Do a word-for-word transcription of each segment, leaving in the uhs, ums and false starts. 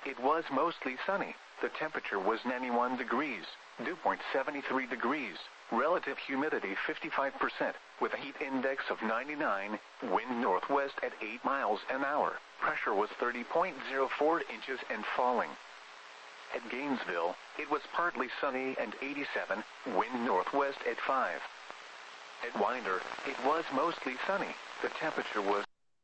it was mostly sunny. The temperature was ninety-one degrees. Dew point seventy-three degrees. Relative humidity fifty-five percent, with a heat index of ninety-nine, wind northwest at eight miles an hour. Pressure was thirty point zero four inches and falling. At Gainesville, it was partly sunny and eighty-seven, wind northwest at five. At Winder, it was mostly sunny. The temperature was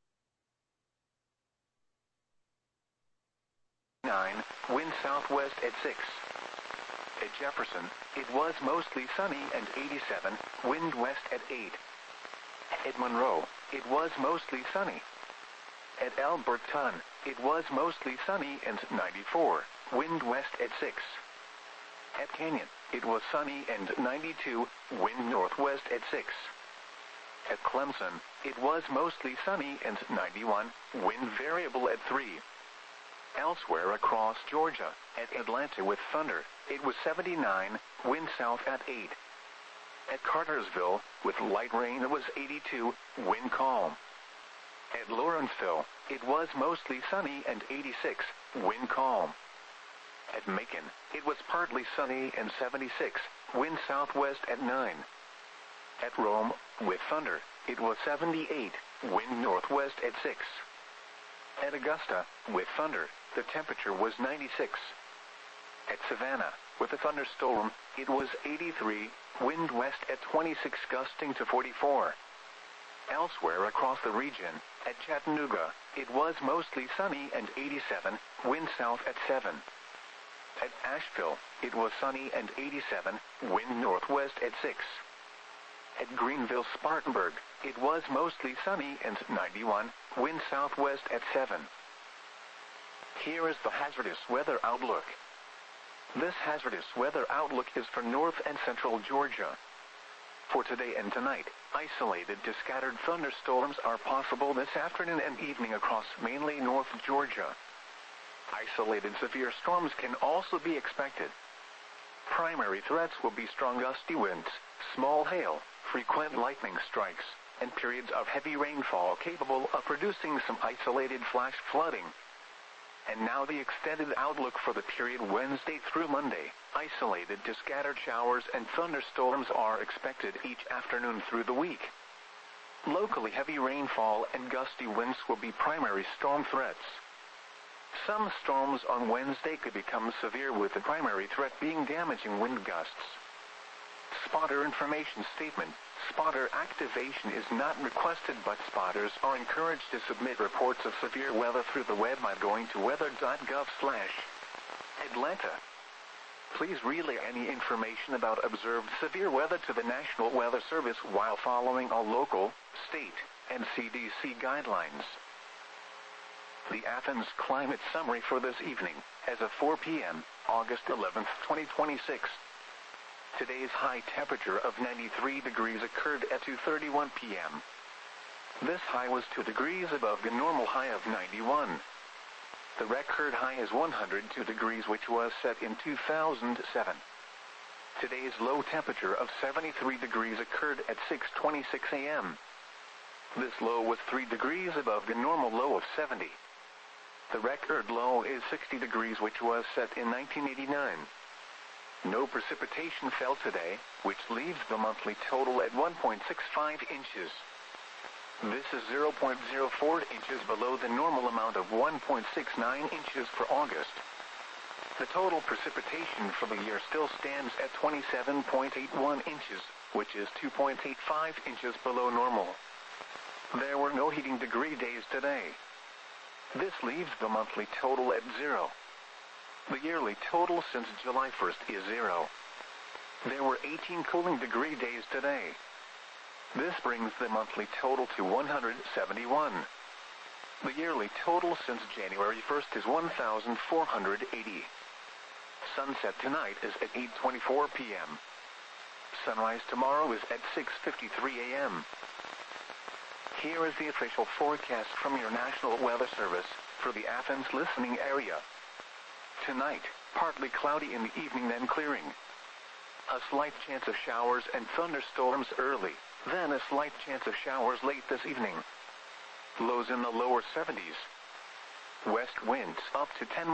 nine, wind southwest at six. At Jefferson, it was mostly sunny and eighty-seven, wind west at eight. At Monroe, it was mostly sunny. At Alberton, it was mostly sunny and ninety-four, wind west at six. At Canyon, it was sunny and ninety-two, wind northwest at six. At Clemson, it was mostly sunny and ninety-one, wind variable at three. Elsewhere across Georgia, at Atlanta with thunder, it was seventy-nine, wind south at eight. At Cartersville, with light rain, it was eighty-two, wind calm. At Lawrenceville, it was mostly sunny and eighty-six, wind calm. At Macon, it was partly sunny and seventy-six, wind southwest at nine. At Rome, with thunder, it was seventy-eight, wind northwest at six. At Augusta, with thunder, the temperature was ninety-six. At Savannah, with a thunderstorm, it was eighty-three, wind west at twenty-six gusting to forty-four. Elsewhere across the region, at Chattanooga, it was mostly sunny and eighty-seven, wind south at seven. At Asheville, it was sunny and eighty-seven, wind northwest at six. At Greenville-Spartanburg, it was mostly sunny and ninety-one, wind southwest at seven. Here is the hazardous weather outlook. This hazardous weather outlook is for north and central Georgia. For today and tonight, isolated to scattered thunderstorms are possible this afternoon and evening across mainly north Georgia. Isolated severe storms can also be expected. Primary threats will be strong gusty winds, small hail, frequent lightning strikes, and periods of heavy rainfall capable of producing some isolated flash flooding. And now the extended outlook for the period Wednesday through Monday. Isolated to scattered showers and thunderstorms are expected each afternoon through the week. Locally heavy rainfall and gusty winds will be primary storm threats. Some storms on Wednesday could become severe, with the primary threat being damaging wind gusts. Spotter information statement. Spotter activation is not requested, but spotters are encouraged to submit reports of severe weather through the web by going to weather dot gov slash Atlanta. Please relay any information about observed severe weather to the National Weather Service while following all local, state, and C D C guidelines. The Athens climate summary for this evening, as of four p m, August eleventh, twenty twenty-six. Today's high temperature of ninety-three degrees occurred at two thirty-one p m This high was two degrees above the normal high of ninety-one. The record high is one hundred two degrees, which was set in two thousand seven. Today's low temperature of seventy-three degrees occurred at six twenty-six a m This low was three degrees above the normal low of seventy. The record low is sixty degrees, which was set in nineteen eighty-nine. No precipitation fell today, which leaves the monthly total at one point six five inches. This is zero point zero four inches below the normal amount of one point six nine inches for August. The total precipitation for the year still stands at twenty-seven point eight one inches, which is two point eight five inches below normal. There were no heating degree days today. This leaves the monthly total at zero. The yearly total since July first is zero. There were eighteen cooling degree days today. This brings the monthly total to one hundred seventy-one. The yearly total since January first is one thousand four hundred eighty. Sunset tonight is at eight twenty-four p m Sunrise tomorrow is at six fifty-three a m Here is the official forecast from your National Weather Service for the Athens listening area. Tonight, partly cloudy in the evening, then clearing. A slight chance of showers and thunderstorms early, then a slight chance of showers late this evening. Lows in the lower seventies. West winds up to ten